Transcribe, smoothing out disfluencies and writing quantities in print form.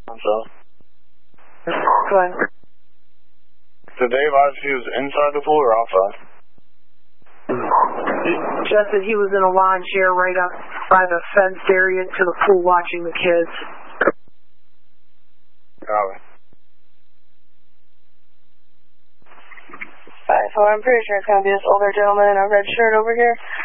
So. Go ahead. So Dave asked if he was inside the pool or outside? Just that he was in a lawn chair right up by the fenced area to the pool watching the kids. Got it. 5-4, I'm pretty sure it's going to be this older gentleman in a red shirt over here.